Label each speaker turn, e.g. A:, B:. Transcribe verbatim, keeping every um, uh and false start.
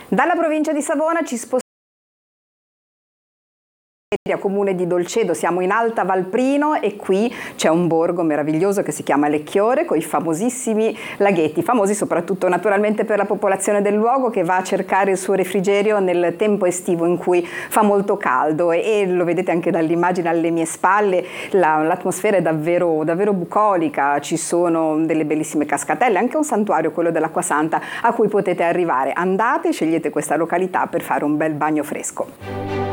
A: Dalla provincia di Savona ci spostiamo a comune di Dolcedo, siamo in Alta Valprino e qui c'è un borgo meraviglioso che si chiama Lecchiore con i famosissimi laghetti, famosi soprattutto naturalmente per la popolazione del luogo che va a cercare il suo refrigerio nel tempo estivo in cui fa molto caldo e, e lo vedete anche dall'immagine alle mie spalle, la, l'atmosfera è davvero, davvero bucolica, ci sono delle bellissime cascatelle, anche un santuario, quello dell'Acqua Santa, a cui potete arrivare. Andate, scegliete questa località per fare un bel bagno fresco.